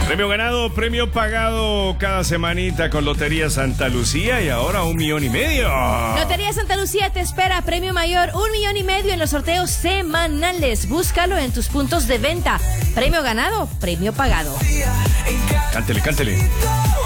Premio ganado, premio pagado cada semanita con Lotería Santa Lucía y ahora 1,5 millones. Lotería Santa Lucía te espera, premio mayor 1,5 millones en los sorteos semanales. Búscalo en tus puntos de venta. Premio ganado, premio pagado. Cántele.